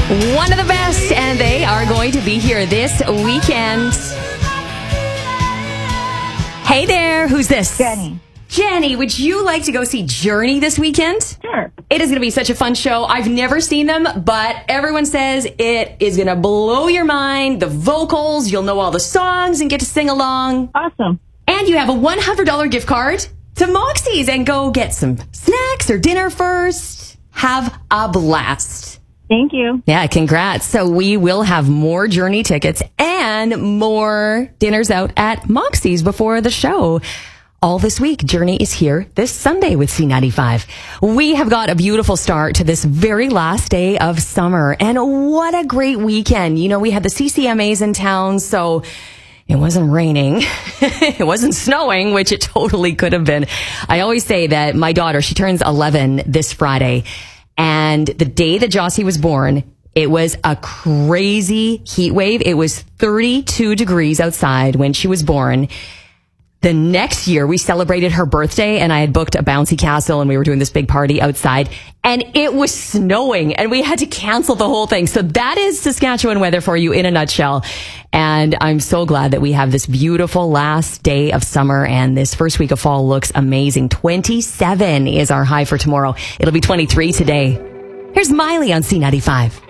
One of the best, and they are going to be here this weekend. Hey there, who's this? Jenny. Jenny, would you like to go see Journey this weekend? Sure. It is going to be such a fun show. I've never seen them, but everyone says it is going to blow your mind. The vocals, you'll know all the songs and get to sing along. Awesome. And you have a $100 gift card to Moxie's and go get some snacks or dinner first. Have a blast. Thank you. Yeah, congrats. So we will have more Journey tickets and more dinners out at Moxie's before the show. All this week, Journey is here this Sunday with C95. We have got a beautiful start to this very last day of summer. And what a great weekend. You know, we had the CCMAs in town, so it wasn't raining. It wasn't snowing, which it totally could have been. I always say that my daughter, she turns 11 this Friday. And the day that Jossie was born, it was a crazy heat wave. It was 32 degrees outside when she was born. The next year, we celebrated her birthday, and I had booked a bouncy castle, and we were doing this big party outside, and it was snowing, and we had to cancel the whole thing. So that is Saskatchewan weather for you in a nutshell. And I'm so glad that we have this beautiful last day of summer, and this first week of fall looks amazing. 27 is our high for tomorrow. It'll be 23 today. Here's Miley on C95.